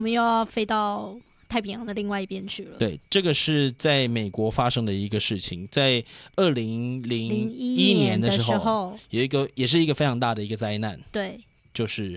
我们又要飞到太平洋的另外一边去了。 对，这个是在美国发生的一个事情，在2001年的时候，有一个也是一个非常大的一个灾难， 对， 就是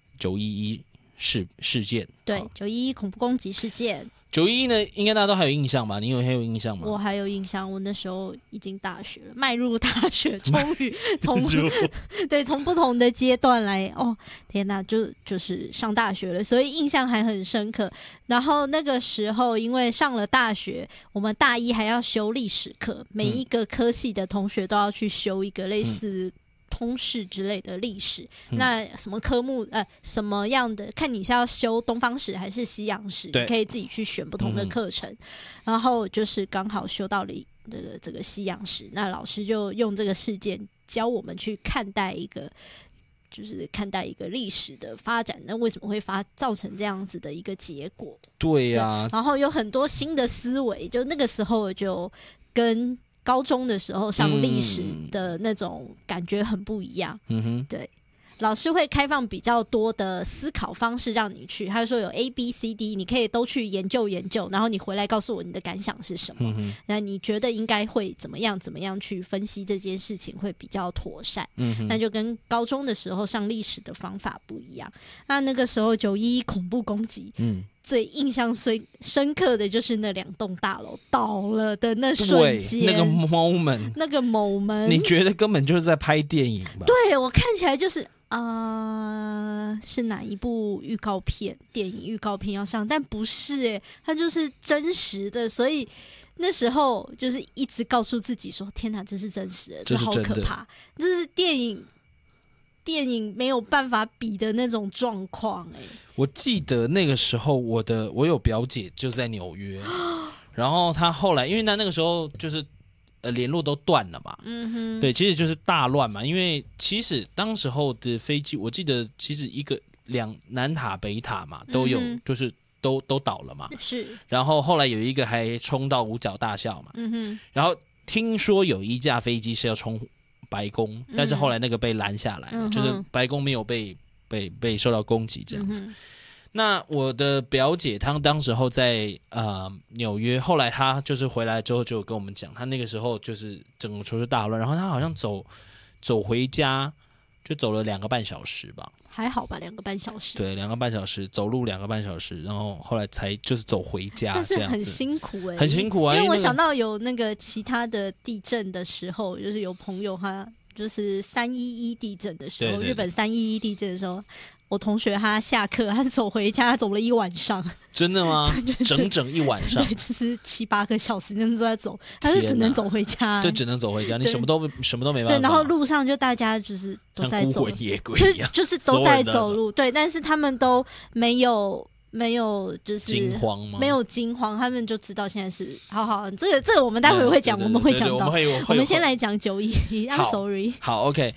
911事件。 对，911恐怖攻击事件。 911呢，应该大家都还有印象吧？你还有印象吗？ 我还有印象，我那时候已经大学了，迈入大学，终于从不同的阶段来，天哪，就是上大学了，所以印象还很深刻。然后那个时候，因为上了大学，我们大一还要修历史课，每一个科系的同学都要去修一个类似通识之类的历史，那什么科目什么样的，看你是要修东方史还是西洋史，你可以自己去选不同的课程。然后就是刚好修到了这个西洋史，那老师就用这个事件教我们去看待一个历史的发展，那为什么会造成这样子的一个结果？ 对呀， 然后有很多新的思维，就那个时候就跟高中的时候上历史的那种感觉很不一样。对，老师会开放比较多的思考方式让你去，他说有 A、B、C、D， 你可以都去研究，然后你回来告诉我你的感想是什么。那你觉得应该会怎么样去分析这件事情会比较妥善。那就跟高中的时候上历史的方法不一样。那个时候911恐怖攻击，最印象最深刻的就是那2栋大楼倒了的那瞬间， 那个 moment，你觉得根本就是在拍电影吧？ 对，我看起来就是是哪一部电影预告片要上，但不是它就是真实的，所以那时候就是一直告诉自己说：天哪，这是真实的，这好可怕，这是电影没有办法比的那种状况。 我记得那个时候我有表姐就在纽约，然后她后来因为她那个时候就是联络都断了嘛，对，其实就是大乱嘛。因为其实当时候的飞机，我记得其实南塔北塔嘛都有，就是都倒了嘛。 是。然后后来有一个还冲到五角大厦嘛，然后听说有一架飞机是要冲白宫，但是后来那个被拦下来了，就是白宫没有被受到攻击这样子。那我的表姐她当时候在纽约，后来她就是回来之后就跟我们讲，她那个时候就是整个城市大乱，然后她好像走回家就走了2个半小时吧， 还好吧，2个半小时。 对，2个半小时走路2个半小时，然后后来才就是走回家， 但是很辛苦很辛苦啊。 因为我想到有那个其他的地震的时候，就是有朋友他就是311地震的时候，日本311地震的时候。我同学他下课，他走回家，他走了1晚上。 真的吗？整整1晚上？ 对，就是7、8个小时，真的都在走，他是只能走回家。 对，只能走回家，你什么都没办法。 对，然后路上就大家就是都在走， 像孤魂野鬼一样， 就是都在走路。对，但是他们都没有就是惊慌吗？ 没有惊慌，他们就知道现在是好，这个我们待会会讲，我们会讲到。我们先来讲911。I'm sorry。 好 ，OK，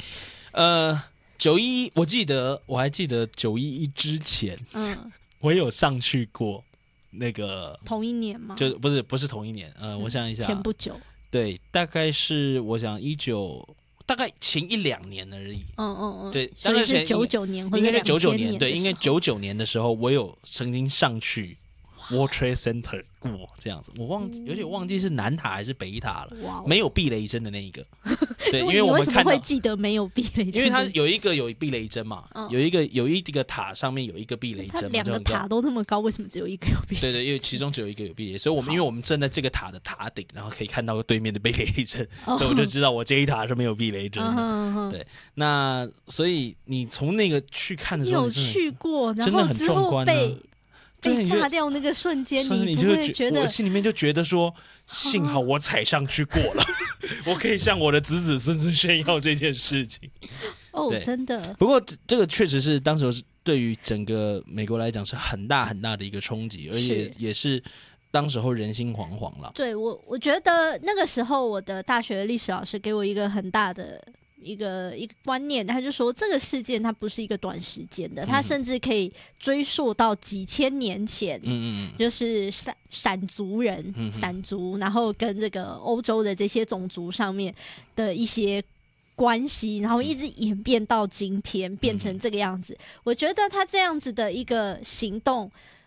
911，我还记得911之前，我有上去过那个同一年吗？ 就不是同一年，我想一下， 前不久， 对，大概是我想大概前1-2年而已，对，大概是 99年或者应该是99年，对，应该 99 年的时候，我有曾经上去 World Trade Center 过这样子，我有点忘记是南塔还是北塔了，没有避雷针的那一个。对，因为我们看到， 你为什么会记得没有避雷针？ 因为它有避雷针嘛，有一个塔上面有一个避雷针嘛， 它2个塔都那么高，为什么只有一个有避雷针？ 对，因为其中只有一个有避雷，所以因为我们站在这个塔的塔顶，然后可以看到对面的避雷针，所以我就知道我这一塔是没有避雷针的。对，那所以你从那个去看的时候， 你有去过， 真的很壮观啊。 被炸掉那个瞬间，你不会觉得？ 我心里面就觉得说，幸好我踩上去过了，我可以向我的子子孙孙炫耀这件事情。 真的。 不过这个确实是当时对于整个美国来讲是很大很大的一个冲击，而且也是当时候人心惶惶了。 对，我觉得那个时候我的大学的历史老师给我一个很大的一个观念，他就说这个事件它不是一个短时间的，它甚至可以追溯到几千年前，就是闪族人、闪族，然后跟这个欧洲的这些种族上面的一些关系，然后一直演变到今天变成这个样子。我觉得他这样子的一个行动